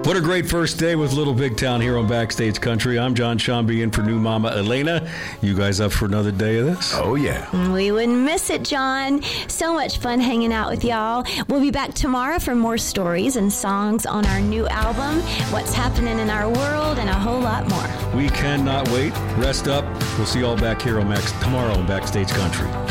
What a great first day with Little Big Town here on Backstage Country. I'm John Shambi in for new Mama Elena. You guys up for another day of this? Oh, yeah. We wouldn't miss it, John. So much fun hanging out with y'all. We'll be back tomorrow for more stories and songs on our new album, what's happening in our world, and a whole lot more. We cannot wait. Rest up. We'll see you all back here on tomorrow on Backstage Country.